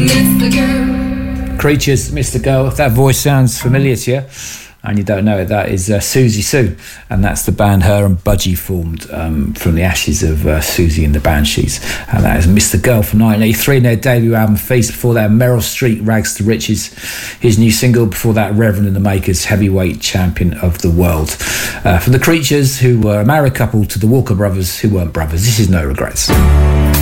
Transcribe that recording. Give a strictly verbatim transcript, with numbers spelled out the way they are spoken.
Mister Girl. Creatures, Mister Girl. If that voice sounds familiar to you and you don't know it, that is uh, Susie Sue, and that's the band her and Budgie formed um, from the ashes of uh, Susie and the Banshees, and that is Mister Girl from nineteen eighty-three in their debut album Feast. Before that, Meryl Streep, Rags to Riches, his new single. Before that, Reverend and the Makers, Heavyweight Champion of the World. Uh, from the Creatures, who were a married couple to the Walker Brothers, who weren't brothers. This is No Regrets.